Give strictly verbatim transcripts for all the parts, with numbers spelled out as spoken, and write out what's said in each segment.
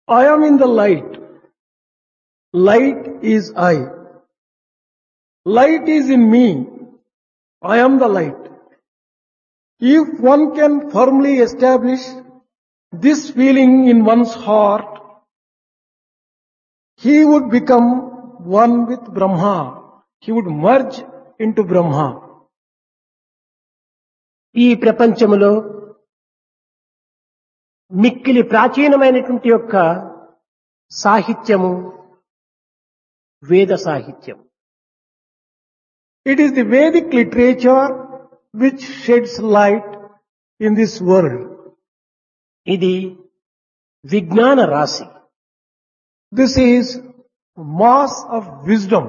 I am in the light. Light is I. Light is in me. I am the light. If one can firmly establish this feeling in one's heart, he would become one with Brahma. He would merge into Brahma. ఈ ప్రపంచములో మిక్కిలి ప్రాచీనమైనటువంటి యొక్క సాహిత్యము వేద సాహిత్యం. It is the Vedic literature which sheds light in this world. ఇది విజ్ఞాన రాశి. This is mass of wisdom.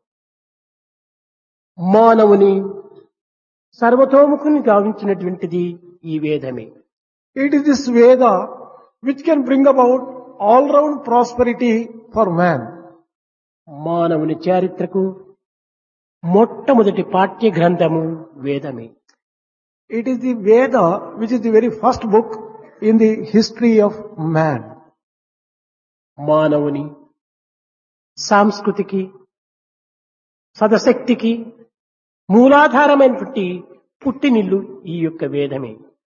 మానవుని సర్వతోముఖుని గావించినటువంటిది ఈ వేదమే. It is this Veda which can bring about all-round prosperity for man. మానవుని చారిత్రకు మొట్టమొదటి పాఠ్య గ్రంథము వేదమే. It is the Veda which is the very first book in the history of man. మానవుని సాంస్కృతికి సదశక్తికి మూలాధారమైనటువంటి పుట్టినిల్లు ఈ యొక్క వేదమే.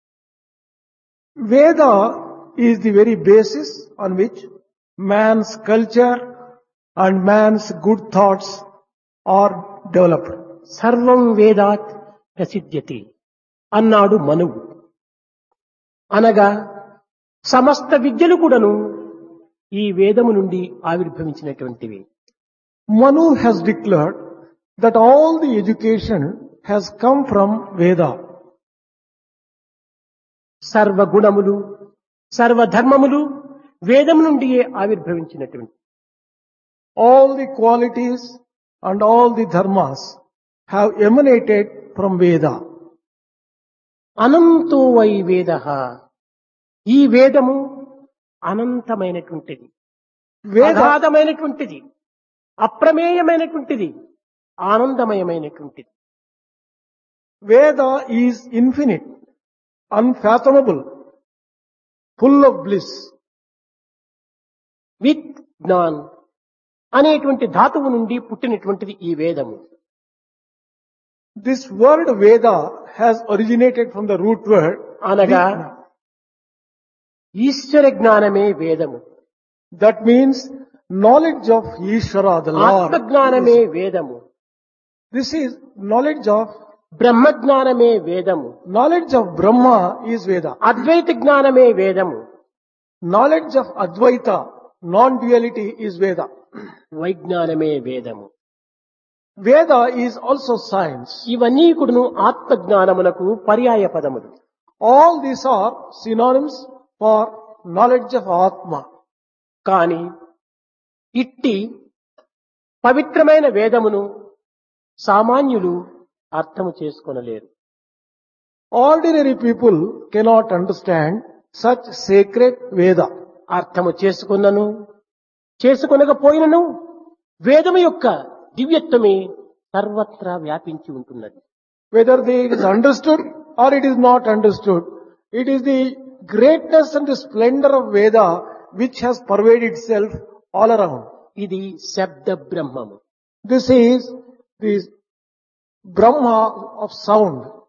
Veda is the very basis on which man's culture and man's good thoughts are developed. సర్వం వేదాత్ ప్రసిద్ధ్యతి అన్నాడు మనువు. అనగా సమస్త విద్యలు కూడాను ఈ వేదము నుండి ఆవిర్భవించినటువంటివి. Manu has declared that all the education has come from Veda. సర్వ గుణములు సర్వ ధర్మములు వేదం నుండియే ఆవిర్భవించినటువంటి. All the qualities and all the dharmas have emanated from Veda. అనంతో why వేదః, ఈ వేదము అనంతమైనటువంటిది, వేదాదమైనటువంటిది, అప్రమేయమైనటువంటిది, ఆనందమయమైనటువంటిది. Veda is infinite, unfathomable, full of bliss. With Gyan అనేటువంటి ధాతువు నుండి పుట్టినటువంటిది ఈ వేదము. This word Veda has originated from the root word అనగా ఈశ్వర జ్ఞానమే వేదము. That means knowledge of Ishvara, the Lord. ఆత్మజ్ఞానమే వేదము. This is knowledge of బ్రహ్మజ్ఞానమే వేదము. knowledge of Brahma is Veda. అద్వైత జ్ఞానమే వేదము. Knowledge of Advaita, non-duality is Veda. వైజ్ఞానమే వేదము. Veda is also science. ఇవన్నీ కూడాను ఆత్మజ్ఞానమునకు పర్యాయ పదములు. All these are synonyms for knowledge of Atma. కాని ఇట్టి పవిత్రమైన వేదమును సామాన్యులు అర్థము చేసుకొనలేరు. Ordinary people cannot understand such sacred Veda. అర్థము చేసుకున్నను చేసుకొనకపోయినను వేదము యొక్క దివ్యత్వమే సర్వత్రా వ్యాపించి ఉంటున్నది. Whether it is understood or it is not understood, it is the greatness and the splendor of Veda which has pervaded itself all around. ఇది శబ్ద బ్రహ్మము. This is the Brahma of sound.